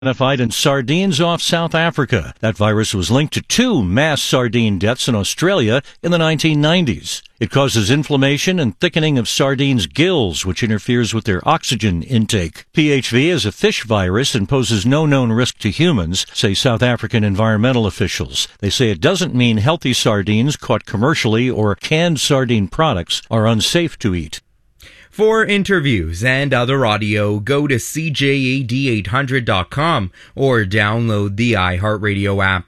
identified in sardines off South Africa. That virus was linked to 2 mass sardine deaths in Australia in the 1990s. It causes inflammation and thickening of sardines' gills, which interferes with their oxygen intake. PHV is a fish virus and poses no known risk to humans, say South African environmental officials. They say it doesn't mean healthy sardines caught commercially or canned sardine products are unsafe to eat. For interviews and other audio, go to CJAD800.com or download the iHeartRadio app.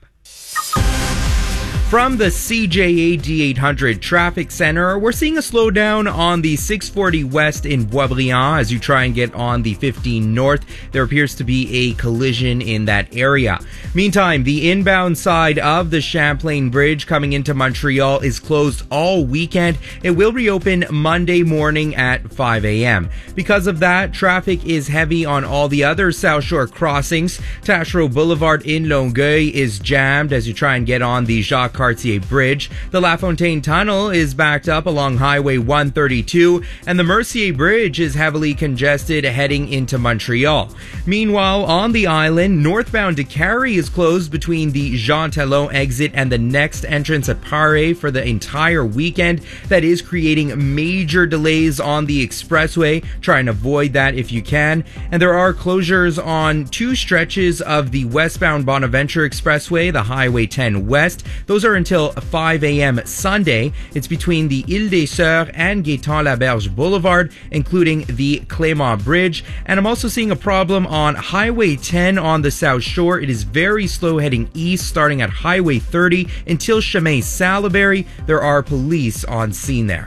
From the CJAD 800 Traffic Center, we're seeing a slowdown on the 640 West in Boisbriand as you try and get on the 15 North. There appears to be a collision in that area. Meantime, the inbound side of the Champlain Bridge coming into Montreal is closed all weekend. It will reopen Monday morning at 5 a.m. Because of that, traffic is heavy on all the other South Shore crossings. Taschereau Boulevard in Longueuil is jammed as you try and get on the Jacques Cartier Bridge. The La Fontaine Tunnel is backed up along Highway 132, and the Mercier Bridge is heavily congested heading into Montreal. Meanwhile, on the island, northbound to Carrie is closed between the Jean Talon exit and the next entrance at Paré for the entire weekend. That is creating major delays on the expressway. Try and avoid that if you can. And there are closures on 2 stretches of the westbound Bonaventure Expressway, the Highway 10 West. Those are until 5 a.m. Sunday. It's between the Ile des Sœurs and Gaétan-Laberge Boulevard, including the Clément Bridge. And I'm also seeing a problem on Highway 10 on the South Shore. It is very slow heading east, starting at Highway 30 until Chemin Salaberry. There are police on scene there.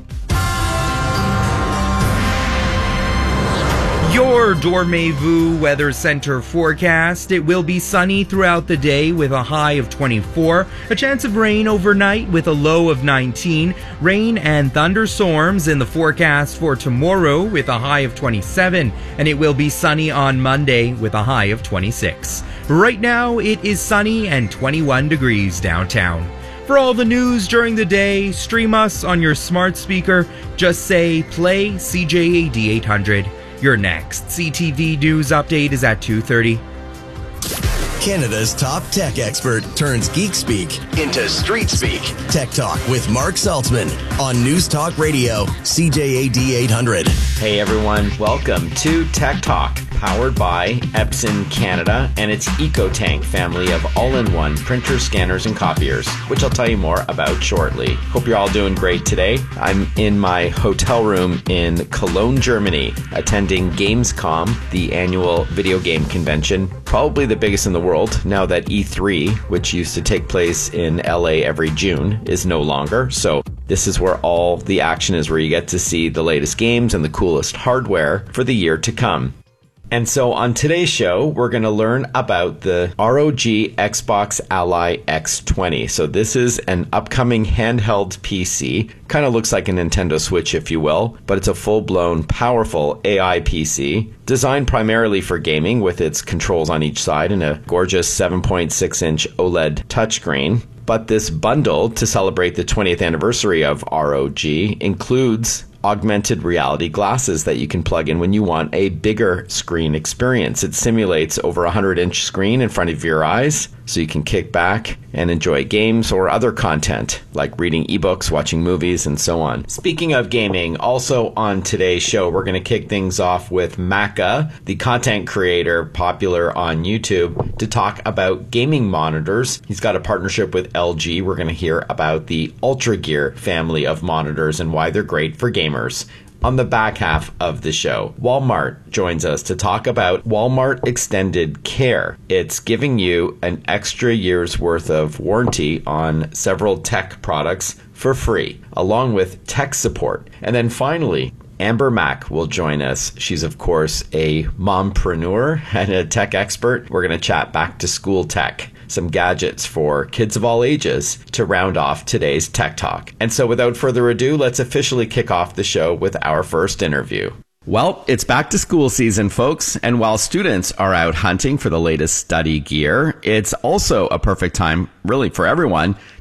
Your Dormez-vous Weather Center forecast. It will be sunny throughout the day with a high of 24. A chance of rain overnight with a low of 19. Rain and thunderstorms in the forecast for tomorrow with a high of 27. And it will be sunny on Monday with a high of 26. Right now, it is sunny and 21 degrees downtown. For all the news during the day, stream us on your smart speaker. Just say, play CJAD 800. Your next CTV News update is at 2:30. Canada's top tech expert turns geek speak into street speak. Tech Talk with Mark Saltzman on News Talk Radio, CJAD 800. Hey everyone, welcome to Tech Talk, powered by Epson Canada and its EcoTank family of all-in-one printers, scanners, and copiers, which I'll tell you more about shortly. Hope you're all doing great today. I'm in my hotel room in Cologne, Germany, attending Gamescom, the annual video game convention, probably the biggest in the world now that E3, which used to take place in LA every June, is no longer. So this is where all the action is, where you get to see the latest games and the coolest hardware for the year to come. And so on today's show, we're going to learn about the ROG Xbox Ally X20. So this is an upcoming handheld PC. Kind of looks like a Nintendo Switch, if you will, but it's a full-blown, powerful AI PC designed primarily for gaming with its controls on each side and a gorgeous 7.6-inch OLED touchscreen. But this bundle to celebrate the 20th anniversary of ROG includes augmented reality glasses that you can plug in when you want a bigger screen experience. It simulates over a 100-inch screen in front of your eyes, so you can kick back and enjoy games or other content like reading ebooks, watching movies, and so on. Speaking of gaming, also on today's show, we're going to kick things off with Maka, the content creator popular on YouTube, to talk about gaming monitors. He's got a partnership with LG. We're going to hear about the Ultra Gear family of monitors and why they're great for gamers. On the back half of the show, Walmart joins us to talk about Walmart Extended Care. It's giving you an extra year's worth of warranty on several tech products for free, along with tech support. And then finally, Amber Mack will join us. She's, of course, a mompreneur and a tech expert. We're going to chat back to school tech, some gadgets for kids of all ages, to round off today's Tech Talk. And so without further ado, let's officially kick off the show with our first interview. Well, it's back to school season, folks, and while students are out hunting for the latest study gear, it's also a perfect time, really, for everyone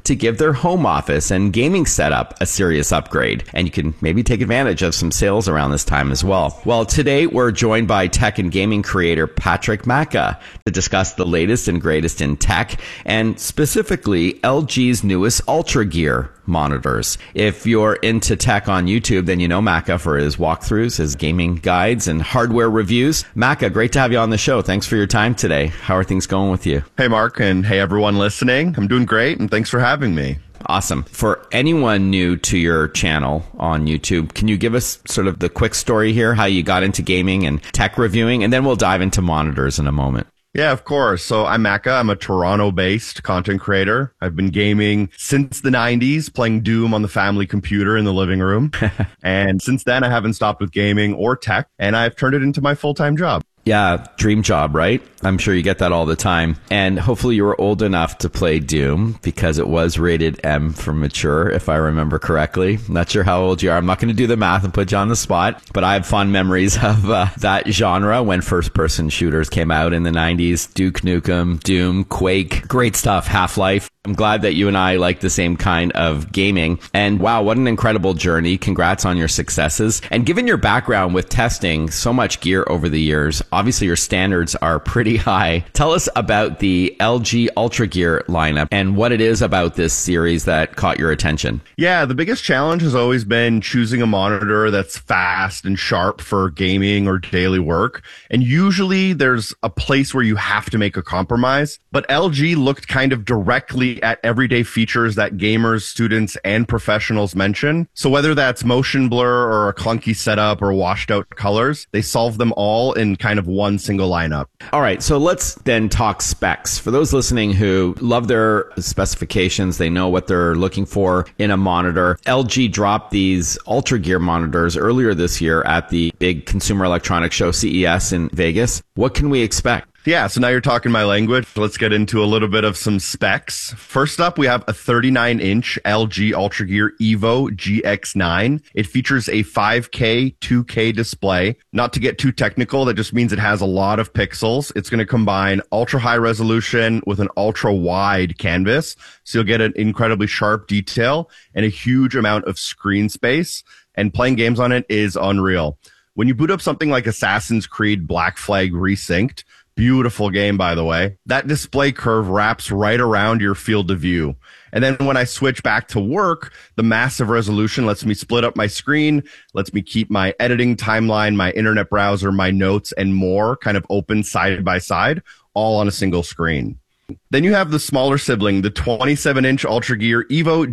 to give their home office and gaming setup a serious upgrade. And you can maybe take advantage of some sales around this time as well. Well, today we're joined by tech and gaming creator Patrick Macca to discuss the latest and greatest in tech, and specifically LG's newest Ultra Gear monitors. If you're into tech on YouTube, then you know Macca for his walkthroughs, his gaming guides, and hardware reviews. Macca, great to have you on the show. Thanks for your time today. How are things going with you? Hey, Mark, and hey, everyone listening. I'm doing great, and thanks for having me. Awesome. For anyone new to your channel on YouTube, can you give us sort of the quick story here, how you got into gaming and tech reviewing, and then we'll dive into monitors in a moment. Yeah, of course. So I'm Macca. I'm a Toronto-based content creator. I've been gaming since the 90s, playing Doom on the family computer in the living room. And since then, I haven't stopped with gaming or tech, and I've turned it into my full-time job. Yeah, dream job, right? I'm sure you get that all the time. And hopefully you were old enough to play Doom, because it was rated M for mature, if I remember correctly. Not sure how old you are. I'm not going to do the math and put you on the spot, but I have fond memories of that genre when first-person shooters came out in the 90s. Duke Nukem, Doom, Quake, great stuff, Half-Life. I'm glad that you and I like the same kind of gaming. And wow, what an incredible journey. Congrats on your successes. And given your background with testing so much gear over the years, obviously your standards are pretty high. Tell us about the LG Ultra Gear lineup and what it is about this series that caught your attention. Yeah, the biggest challenge has always been choosing a monitor that's fast and sharp for gaming or daily work. And usually there's a place where you have to make a compromise. But LG looked kind of directly at everyday features that gamers, students, and professionals mention. So whether that's motion blur or a clunky setup or washed out colors, they solve them all in kind of one single lineup. All right, so let's then talk specs. For those listening who love their specifications, they know what they're looking for in a monitor. LG dropped these Ultra Gear monitors earlier this year at the big consumer electronics show CES in Vegas. What can we expect? Yeah, so now you're talking my language. Let's get into a little bit of some specs. First up, we have a 39-inch LG Ultra Gear Evo GX9. It features a 5K, 2K display. Not to get too technical, that just means it has a lot of pixels. It's going to combine ultra high resolution with an ultra wide canvas. So you'll get an incredibly sharp detail and a huge amount of screen space. And playing games on it is unreal. When you boot up something like Assassin's Creed Black Flag Resynced, beautiful game, by the way, that display curve wraps right around your field of view. And then when I switch back to work, the massive resolution lets me split up my screen, lets me keep my editing timeline, my internet browser, my notes, and more kind of open side by side, all on a single screen. Then you have the smaller sibling, the 27-inch Ultra Gear Evo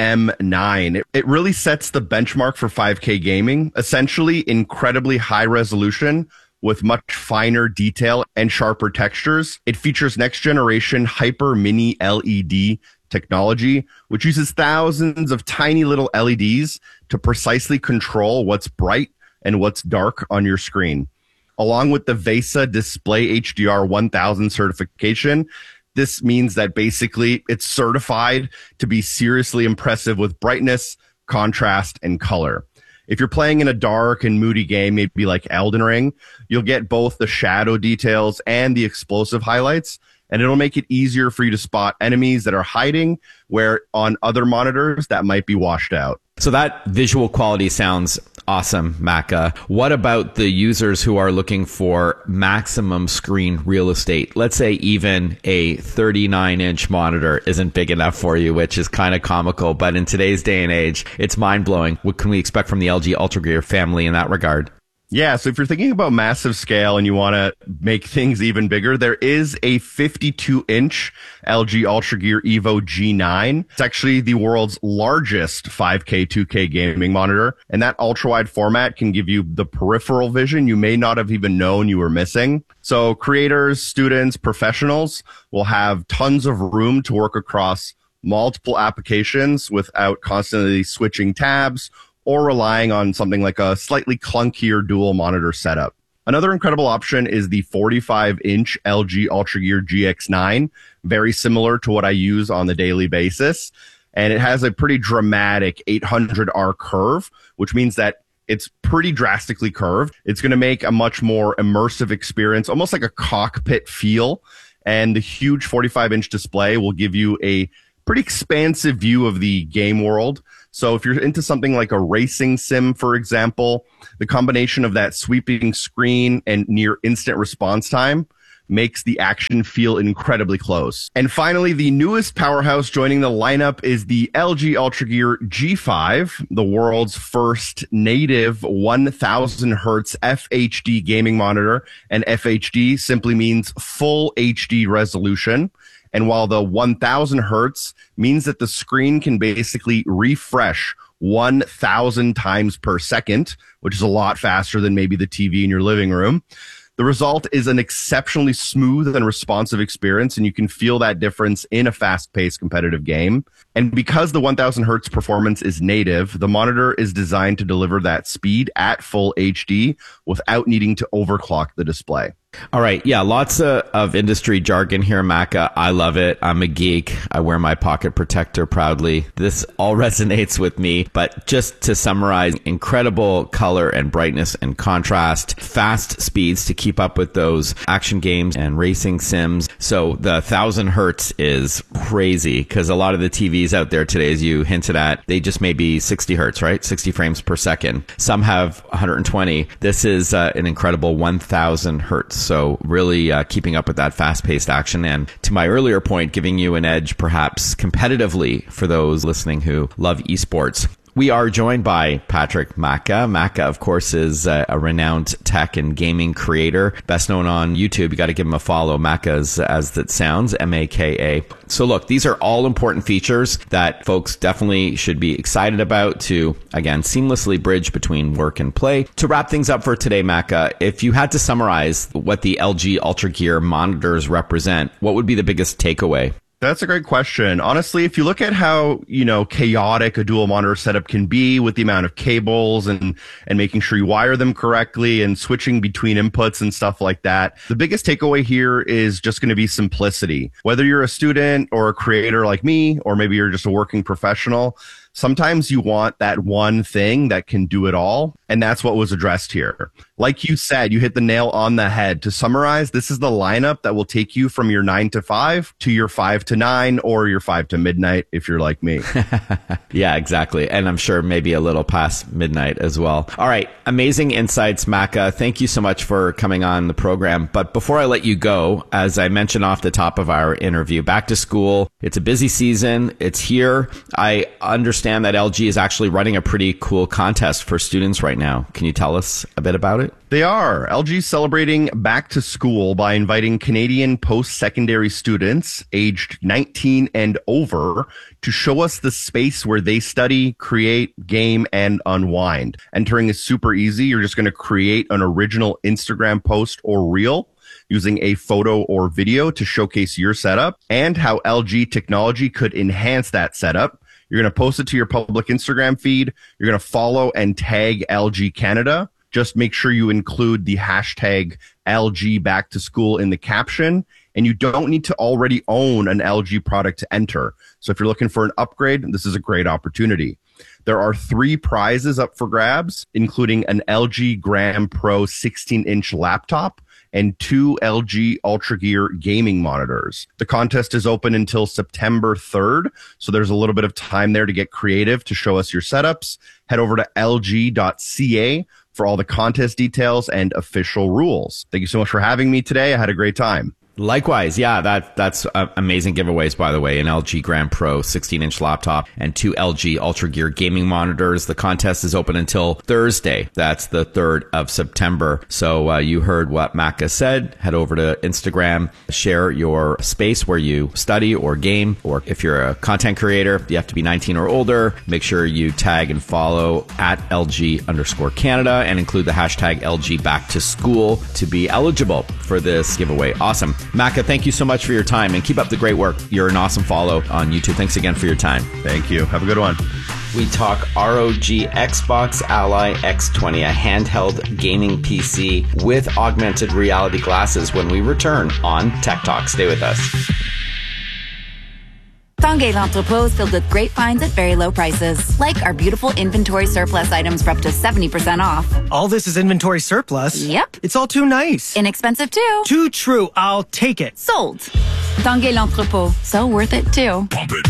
GM9. It really sets the benchmark for 5K gaming, essentially incredibly high resolution, with much finer detail and sharper textures. It features next generation Hyper Mini LED technology, which uses thousands of tiny little LEDs to precisely control what's bright and what's dark on your screen. Along with the VESA Display HDR 1000 certification, this means that basically it's certified to be seriously impressive with brightness, contrast, and color. If you're playing in a dark and moody game, maybe like Elden Ring, you'll get both the shadow details and the explosive highlights, and it'll make it easier for you to spot enemies that are hiding, where on other monitors that might be washed out. So that visual quality sounds awesome, Macca. What about the users who are looking for maximum screen real estate? Let's say even a 39-inch monitor isn't big enough for you, which is kind of comical, but in today's day and age, it's mind-blowing. What can we expect from the LG Ultra Gear family in that regard? Yeah, so if you're thinking about massive scale and you want to make things even bigger, there is a 52-inch LG Ultra Gear Evo G9. It's actually the world's largest 5K, 2K gaming monitor, and that ultra-wide format can give you the peripheral vision you may not have even known you were missing. So creators, students, professionals will have tons of room to work across multiple applications without constantly switching tabs or relying on something like a slightly clunkier dual monitor setup. Another incredible option is the 45-inch LG Ultra Gear GX9, very similar to what I use on the daily basis. And it has a pretty dramatic 800R curve, which means that it's pretty drastically curved. It's going to make a much more immersive experience, almost like a cockpit feel. And the huge 45-inch display will give you a pretty expansive view of the game world. So if you're into something like a racing sim, for example, the combination of that sweeping screen and near instant response time makes the action feel incredibly close. And finally, the newest powerhouse joining the lineup is the LG Ultra Gear G5, the world's first native 1000 hertz FHD gaming monitor. And FHD simply means full HD resolution. And while the 1000 hertz means that the screen can basically refresh 1000 times per second, which is a lot faster than maybe the TV in your living room, the result is an exceptionally smooth and responsive experience, and you can feel that difference in a fast-paced competitive game. And because the 1000 hertz performance is native, the monitor is designed to deliver that speed at full HD without needing to overclock the display. All right. Yeah. Lots of industry jargon here, Macca. I love it. I'm a geek. I wear my pocket protector proudly. This all resonates with me. But just to summarize, incredible color and brightness and contrast, fast speeds to keep up with those action games and racing sims. So the 1000 hertz is crazy because a lot of the TVs out there today, as you hinted at, they just may be 60 hertz, right? 60 frames per second. Some have 120. This is an incredible 1000 hertz. So really keeping up with that fast-paced action. And to my earlier point, giving you an edge perhaps competitively for those listening who love esports. We are joined by Patrick Macca. Macca, of course, is a renowned tech and gaming creator, best known on YouTube. You got to give him a follow. Macca, as it sounds, M-A-K-A. So look, these are all important features that folks definitely should be excited about to, again, seamlessly bridge between work and play. To wrap things up for today, Macca, if you had to summarize what the LG Ultra Gear monitors represent, what would be the biggest takeaway? That's a great question. Honestly, if you look at how, chaotic a dual monitor setup can be with the amount of cables and making sure you wire them correctly and switching between inputs and stuff like that, the biggest takeaway here is just going to be simplicity. Whether you're a student or a creator like me, or maybe you're just a working professional, sometimes you want that one thing that can do it all. And that's what was addressed here. Like you said, you hit the nail on the head. To summarize, this is the lineup that will take you from your 9 to 5 to your 5 to 9 or your 5 to midnight if you're like me. Yeah, exactly. And I'm sure maybe a little past midnight as well. All right. Amazing insights, Macca. Thank you so much for coming on the program. But before I let you go, as I mentioned off the top of our interview, back to school, it's a busy season. It's here. I understand that LG is actually running a pretty cool contest for students right now. Can you tell us a bit about it? They are. LG's celebrating back to school by inviting Canadian post-secondary students aged 19 and over to show us the space where they study, create, game, and unwind. Entering is super easy. You're just going to create an original Instagram post or reel using a photo or video to showcase your setup and how LG technology could enhance that setup. You're going to post it to your public Instagram feed. You're going to follow and tag LG Canada. Just make sure you include the hashtag LG back to school in the caption. And you don't need to already own an LG product to enter. So if you're looking for an upgrade, this is a great opportunity. There are 3 prizes up for grabs, including an LG Gram Pro 16-inch laptop and 2 LG Ultra Gear gaming monitors. The contest is open until September 3rd, so there's a little bit of time there to get creative to show us your setups. Head over to lg.ca for all the contest details and official rules. Thank you so much for having me today. I had a great time. Likewise, yeah, that's amazing giveaways, by the way. An LG Gram Pro 16-inch laptop and 2 LG Ultra Gear gaming monitors. The contest is open until Thursday. That's the 3rd of September. So you heard what Macca said. Head over to Instagram, share your space where you study or game, or if you're a content creator, you have to be 19 or older. Make sure you tag and follow at LG_Canada and include the hashtag LG back to school to be eligible for this giveaway. Awesome. Macca, thank you so much for your time and keep up the great work. You're an awesome follow on YouTube. Thanks again for your time. Thank you. Have a good one. We talk ROG Xbox Ally X20, a handheld gaming PC with augmented reality glasses when we return on Tech Talk. Stay with us. Tanguay L'Entrepôt is filled with great finds at very low prices, like our beautiful inventory surplus items for up to 70% off. All this is inventory surplus? Yep. It's all too nice. Inexpensive too. Too true. I'll take it. Sold. Tanguay L'Entrepôt. So worth it too.